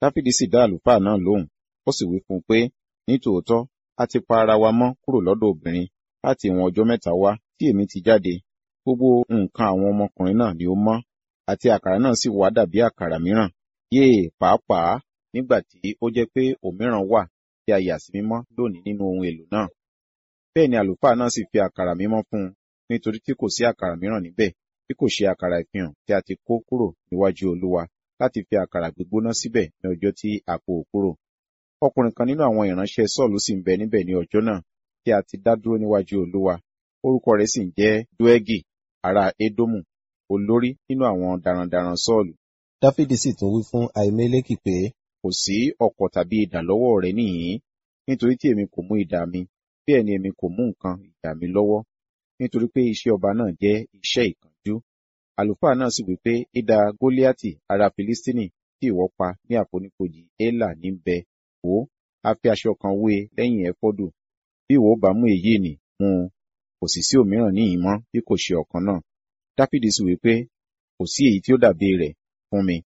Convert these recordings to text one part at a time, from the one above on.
Dáfídì sì dá àlùfáà náà lóhùn, ó sì wí fún un pé, nítòótọ́, a ti pa ara wa mọ́ kúrò lọ́dọ̀ obìnrin láti ìwọ̀n ọjọ́ mẹ́ta wá tí èmi ti jáde. Gbogbo nǹkan àwọn ọmọkùnrin náà ni ó mọ́, àti àkàrà náà sì wá dàbí àkàrà mìíràn. Yéè, pàápàá nígbà tí ó jẹ́ pé òmíràn wà tí a yà sí mímọ́ lónìí nínú ohun èlò náà. Bẹ́ẹ̀ ni àlùfáà náà sì fi àkàrà mímọ́ fún un, nítorí tí kò sí àkàrà mìíràn níbẹ̀, bí kò ṣe àkàrà ìfihàn tí a ti kó kúrò níwájú Olúwa, láti fi àkàrà gbígbóná síbẹ̀ ní ọjọ́ tí a kó o kúrò. Ọkùnrin kan nínú àwọn ìránṣẹ́ Sọ́ọ̀lù sì ń bẹ níbẹ̀ ní ọjọ́ náà, tí a ti dá dúró níwájú Olúwa. Orúkọ rẹ̀ sì ń jẹ́ Dóẹ́gì, ará Édómù, olórí nínú àwọn darandaran Sọ́ọ̀lù. Dáfídì sì tún wí fún Ahimeleki pé, kò sí ọ̀kọ̀ tàbí idà lọ́wọ́ rẹ níhìn-ín, nítorí tí èmi kò mú idà mi, bẹ́ẹ̀ ni èmi kò mú nǹkan ìjà mi lọ́wọ́, nítorí pé iṣẹ́ ọba náà jẹ́ iṣẹ́ ìkánjú. Àlùfáà náà sì wí pé, idà Goliati ará Filistini tí ìwọ pa ní àfonífojì Élà ní bẹ, wò, a fi aṣọ kan wé e lẹ́yìn ẹfọ́dù. Bí ìwọ bá mú èyí nì, mú un, kò sì sí òmíràn níhìn mọ́ bí kò ṣe ọ̀kan náà. Dáfídì sì wí pé, kò sí èyí tí ó dàbí rẹ̀ fún mi.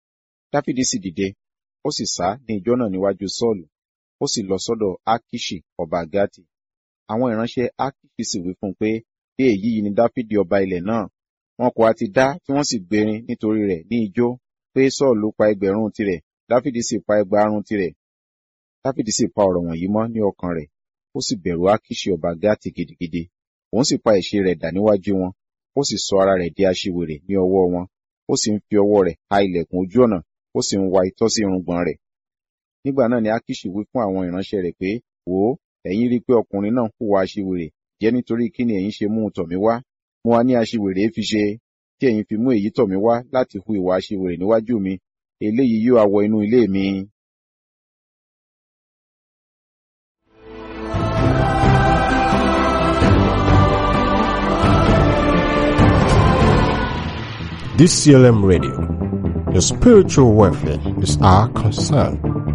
Dáfídì sì dìde, ó sì sá ní ijọ́ náà níwájú Sọ́ọ̀lù, ó sì lọ sọ́dọ̀ Akiṣi ọba Gati. Àwọn ìránṣẹ́ Akiṣi sì wí fún un pé, bí èyí yìí ni Dáfídì ọba ilẹ̀ náà, wọn kò ha ti dá tí wọ́n sì gbérin nítorí rẹ̀ ní ijó, pé Sọ́ọ̀lù pa ẹgbẹ̀rún tirẹ̀, Dáfídì sì pa ẹgbàárún tirẹ̀. Dáfídì sì pa ọ̀rọ̀ wọ̀nyí mọ́ ní ọkàn rẹ̀, ó sì bẹ̀rù Akiṣi ọba Gati gidigidi. Òun sì pa ẹ̀ṣẹ̀ rẹ̀ dà níwájú wọn, ó sì sọ ara rẹ̀ di aṣiwèrè ní ọwọ́ wọn, ó sì ń fi ọwọ́ rẹ̀ ha ilẹ̀kùn ojú ọ̀nà, ó sì ń wa itọ́ sí irùngbọ̀n rẹ̀. Nígbà náà ni Akiṣi wí fún àwọn ìránṣẹ́ rẹ̀ pé, wò ó, ẹ̀yin rí i pé ọkùnrin náà hùwà aṣiwèrè, jẹ́ nítorí kí ni ẹ̀yin ṣe mú un tọ̀ mí wá? Mo wá ní aṣiwèrè fi ṣe, tí ẹ̀yin fi mú èyí tọ̀ mí wá láti hu ìwà aṣiwèrè níwájú mi, eléyìí yóò wọ inú ilé mi. DCLM Radio. Your spiritual welfare is our concern.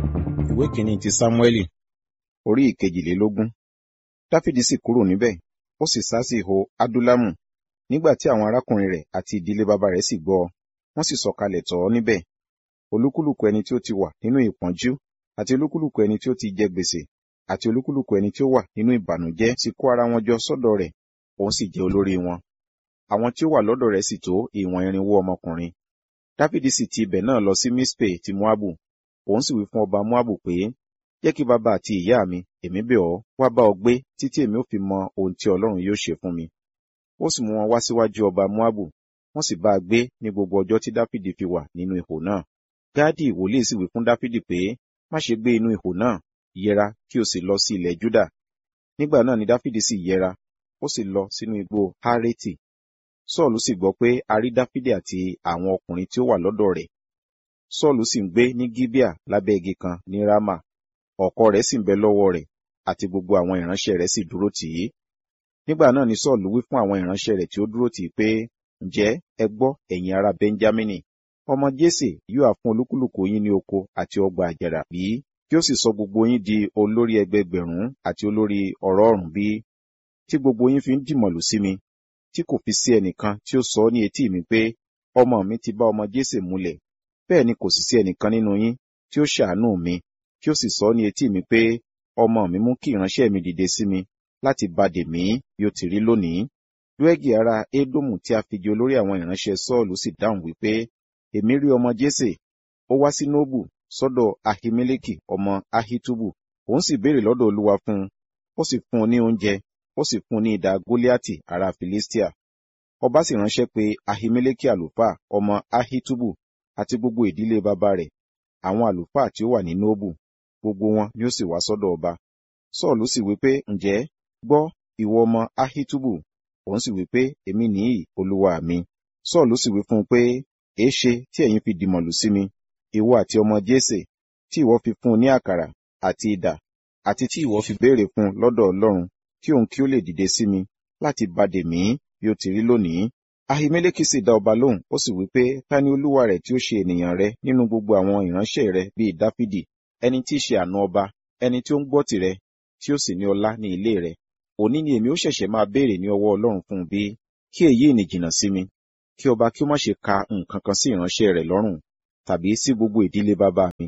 Ìwé kìíní ti Sámúẹ́lì, orí ìkejìlélógún. Dáfídì sì kúrò níbẹ̀, ó sì sá sí ihò Adúlámù. Nígbà tí àwọn arákùnrin rẹ̀ àti ìdílé bàbá rẹ̀ sì gbọ́, wọ́n sì sọ̀kalẹ̀ tọ̀ ọ́ níbẹ̀. Olúkúlùkù ẹni tí ó ti wà nínú ìpọ́njú, àti olúkúlùkù ẹni tí ó ti jẹ gbèsè, àti olúkúlùkù ẹni tí ó wà nínú ìbànújẹ́ sì kó ara wọn jọ sọ́dọ̀ rẹ̀, òun sì jẹ́ olórí wọn. Àwọn tí ó wà lọ́dọ̀ rẹ̀ sì tó ìwọ̀n 400 ọmọkùnrin. Dáfídì sì ti ibẹ̀ náà lọ sí Mispe ti Moabu. Òun sì wí fún ọba Moabu pé, jẹ́ kí bàbá àti ìyá mi, èmi bẹ̀ ọ́, wá bá ọ gbé títí èmi ó fi mọ ohun tí Ọlọ́run yóò ṣe fún mi. Ó sì mú wọn wá síwájú ọba Moabu, wọ́n sì bá a gbé ní gbogbo ọjọ́ tí Dáfídì fi wà nínú ihò náà. Gáàdì wòlíì sì wí fún Dáfídì pé, má ṣe gbé inú ihò náà, yẹra kí o sì lọ sí ilẹ̀ Júdà. Nígbà náà ni Dáfídì sì yẹra, ó sì lọ sínú igbó Hárétì. Sọ́ọ̀lù sì gbọ́ pé a rí Dáfídì àti àwọn ọkùnrin tí ó wà lọ́dọ̀ rẹ̀. Sọ́ọ̀lù sì ń gbé ní Gíbíà lábẹ́ igi kan ní Rámà. Ọ̀kọ̀ rẹ̀ sì ń bẹ lọ́wọ́ rẹ̀, àti gbogbo àwọn ìránṣẹ́ rẹ̀ sì dúró tì í. Nígbà náà ni Sọ́ọ̀lù wí fún àwọn ìránṣẹ́ rẹ̀ tí ó dúró tì í pé, ǹjẹ́ ẹ gbọ́, ẹ̀yin ará Bẹ́ńjámínì, ọmọ Jésè yóò fún olúkúlùkù yín ní oko àti ọgbà àjàrà bí? Kí ó sì sọ gbogbo yín di olórí ẹgbẹgbẹ̀rún àti olórí ọ̀rọ̀ọ̀rún bí? Tí gbogbo yín fi ń dìmọ̀lù sí mi, tí kò fi sí ẹnìkan tí ó sọ ní etí mi pé, ọmọ mi ti bá ọmọ Jésè múlẹ̀. Bẹ́ẹ̀ ni kò sì sí ẹnìkan nínú yín tí ó ṣàánú mi, tí ó sì sọ ní etí mi pé, ọmọ mi mú kí ìránṣẹ́ mi dìde sí mi láti bá dè mí bí ó ti rí lónìí. Dóẹ́gì ará Édómù tí a fi jẹ olórí àwọn ìránṣẹ́ Sọ́ọ̀lù sì dáhùn wípé, èmi rí ọmọ Jésè, ó wá sí Nóbù sọ́dọ̀ Ahimeleki ọmọ Ahitubu, òun sì béèrè lọ́dọ̀ Olúwa fún un, ó sì fún un ní oúnjẹ, ó sì fún un ní idà Goliati ará Filistia. Ọba sì ránṣẹ́ pé Ahimeleki àlùfáà ọmọ Ahitubu àti gbogbo ìdílé bàbá rẹ̀, àwọn àlùfáà tí ó wà ní Nóbù, gbogbo wọn ni ó sì wá sọ́dọ̀ ọba. Sọ́ọ̀lù sì wí pé, ǹjẹ́ gbọ́, ìwọ ọmọ Ahitubu? Òun sì wí pé, èmi nìyí, olúwa mi. Sọ́ọ̀lù sì wí fún un pé, èéṣe tí ẹ̀yin fi dìmọ̀lù sí mi, ìwọ àti ọmọ Jésè, tí ìwọ fi fún un ní àkàrà àti idà, àti tí ìwọ fi béèrè fún un lọ́dọ̀ Ọlọ́run, kí òun kí ó lè dìde sí mi láti bá dè mí bí ó ti rí lónìí. Ahimeleki sì dá ọba lóhùn, ó sì wí pé, ta ni olúwa rẹ̀ tí ó ṣe ènìyàn rẹ nínú gbogbo àwọn ìránṣẹ́ rẹ bíi Dáfídì, ẹni tí í ṣe àna ọba, ẹni tí ó ń gbọ́ tìrẹ, tí ó sì ní ọlá ní ilé rẹ? Òní ni èmi ó ṣẹ̀ṣẹ̀ máa béèrè ní ọwọ́ Ọlọ́run fún un bí? Kí èyí ní jìnnà sí mi, kí ọba kí ó má ṣe ka nǹkan kan sí ìránṣẹ́ rẹ̀ lọ́rùn, tàbí sí gbogbo ìdílé bàbá mi.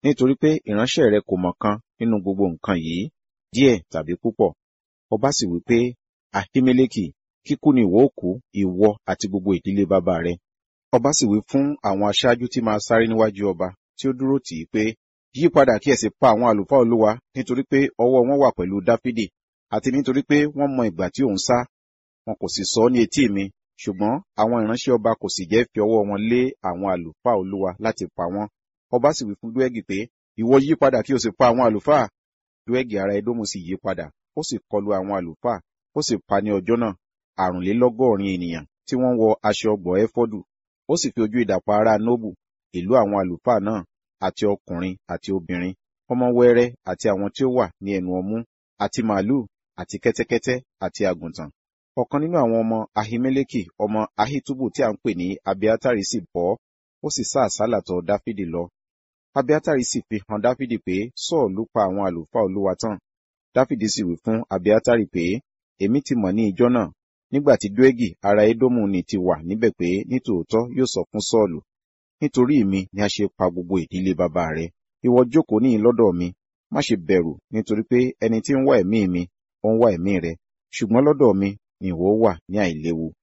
nítorí pé ìránṣẹ́ rẹ kò mọ̀ kan nínú gbogbo nǹkan yìí, díẹ̀ tàbí púpọ̀. Ọba sì wí pé, Ahimeleki, kíkú ni ìwọ ó kú, ìwọ àti gbogbo ìdílé bàbá rẹ. Ọba sì wí fún àwọn aṣáájú tí máa sáré níwájú ọba tí ó dúró tì í pé, yí padà kí ẹ sì pa àwọn àlùfáà Olúwa, nítorí pé ọwọ́ wọn wà pẹ̀lú Dáfídì, àti nítorí pé wọ́n mọ ìgbà tí òun sá. Wọn kò sì sọ ní etí mi, ṣùgbọ́n àwọn ìránṣẹ́ ọba kò sì jẹ́ fi ọwọ́ wọn lé àwọn àlùfáà Olúwa láti pa wọ́n. Ọba sì wí fún Dóẹ́gì pé, ìwọ yí padà kí o sì pa àwọn àlùfáà. Dóẹ́gì ará Édómù sì yí padà, ó sì kọlu àwọn àlùfáà, ó sì pa ní ọjọ́ náà 180 ènìyàn tí wọ́n wọ aṣọ ọgbọ̀ éfọ́dù. Ó sì fi ojú idà pa ará Nóbù, ìlú àwọn àlùfáà náà, àti ọkùnrin àti obìnrin, ọmọ wẹ́rẹ́ àti àwọn tí ó wà ní ẹnu ọmú, àti màlúù, àti kẹ́tẹ́kẹ́tẹ́, àti àgùntàn. Ọ̀kan nínú àwọn ọmọ Ahimeleki, ọmọ Ahitubu tí a ń pè ní Abiatari sì bọ́, ó sì sá àsálà tọ̀ Dáfídì lọ. Abiatari sì fi hàn Dáfídì pé Sọ́ọ̀lù pa àwọn àlùfáà Olúwa tán. Dáfídì sì wí fún Abiatari pé, èmi ti mọ̀ ní ijọ́ náà, nígbà tí Dóẹ́gì ará Édómù ni ti wà níbẹ̀ pé nítòótọ́ yóò sọ fún Sọ́ọ̀lù, nítorí mi ni a ṣe pa gbogbo ìdílé bàbá rẹ. Ìwọ jókòó níhìn lọ́dọ̀ mi, má ṣe bẹ̀rù, nítorí pé ẹni tí ń wá ẹ̀mí mi, ó ń wá ẹ̀mí rẹ, ṣùgbọ́n lọ́dọ̀ mi ni ìwọ wà ní àìléwu.